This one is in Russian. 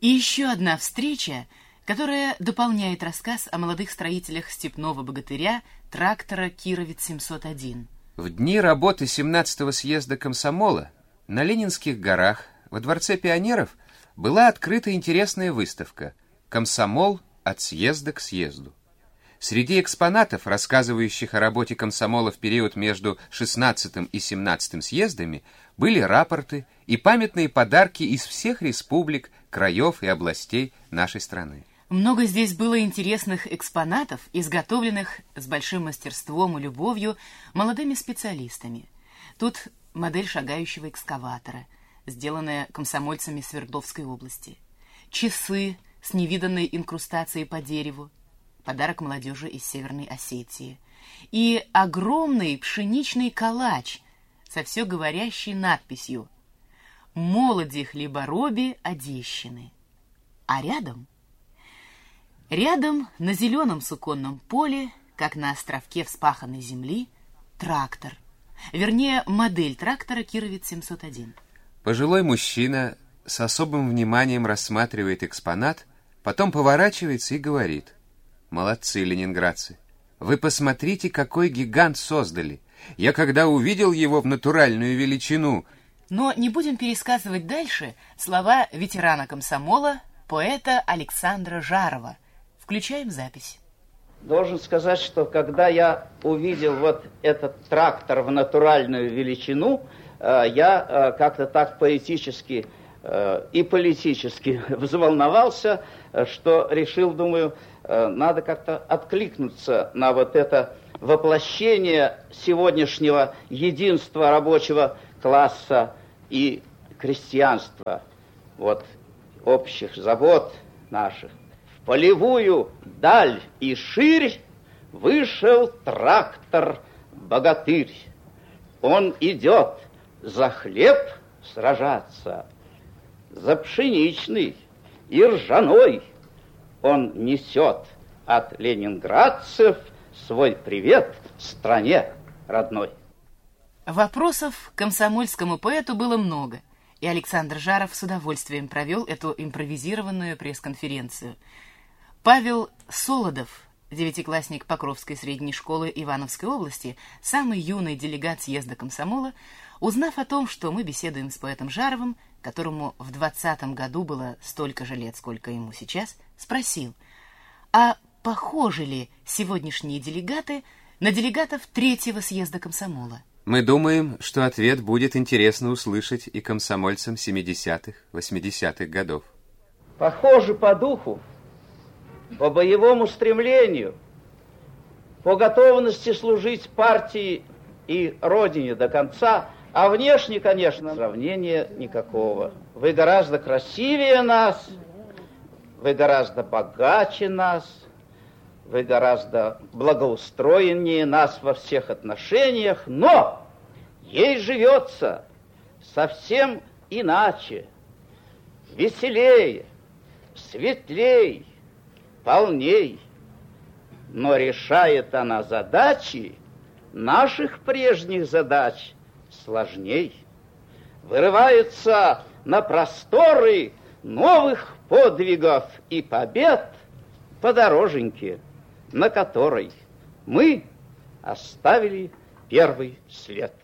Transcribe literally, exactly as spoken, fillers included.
И еще одна встреча, которая дополняет рассказ о молодых строителях степного богатыря трактора Кировец семьсот один. В дни работы семнадцатого съезда комсомола на Ленинских горах во Дворце пионеров была открыта интересная выставка «Комсомол от съезда к съезду». Среди экспонатов, рассказывающих о работе комсомола в период между шестнадцатым и семнадцатым съездами, были рапорты и памятные подарки из всех республик, краев и областей нашей страны. Много здесь было интересных экспонатов, изготовленных с большим мастерством и любовью молодыми специалистами. Тут модель шагающего экскаватора, сделанная комсомольцами Свердловской области. Часы с невиданной инкрустацией по дереву, подарок молодежи из Северной Осетии. И огромный пшеничный калач со все говорящей надписью «Молоди хлебороби Одещины». А рядом... Рядом, на зеленом суконном поле, как на островке вспаханной земли, трактор. Вернее, модель трактора Кировец семьсот один. Пожилой мужчина с особым вниманием рассматривает экспонат, потом поворачивается и говорит: «Молодцы, ленинградцы! Вы посмотрите, какой гигант создали! Я когда увидел его в натуральную величину...» Но не будем пересказывать дальше слова ветерана комсомола, поэта Александра Жарова. Включаем запись. Должен сказать, что когда я увидел вот этот трактор в натуральную величину, я как-то так поэтически и политически взволновался, что решил, думаю, надо как-то откликнуться на вот это воплощение сегодняшнего единства рабочего класса и крестьянства, вот общих забот наших. В полевую даль и ширь вышел трактор-богатырь. Он идет за хлеб сражаться, за пшеничный и ржаной. Он несет от ленинградцев свой привет стране родной. Вопросов к комсомольскому поэту было много, и Александр Жаров с удовольствием провел эту импровизированную пресс-конференцию. Павел Солодов, девятиклассник Покровской средней школы Ивановской области, самый юный делегат съезда комсомола, узнав о том, что мы беседуем с поэтом Жаровым, которому в двадцатом году было столько же лет, сколько ему сейчас, спросил: а похожи ли сегодняшние делегаты на делегатов третьего съезда комсомола? Мы думаем, что ответ будет интересно услышать и комсомольцам семидесятых, восьмидесятых годов. Похожи по духу, по боевому стремлению, по готовности служить партии и родине до конца, а внешне, конечно, сравнения никакого. Вы гораздо красивее нас, вы гораздо богаче нас, вы гораздо благоустроеннее нас во всех отношениях, но ей живется совсем иначе, веселее, светлей, полней. Но решает она задачи наших прежних задач сложней. Вырывается на просторы новых подвигов и побед по дороженьке, на которой мы оставили первый след.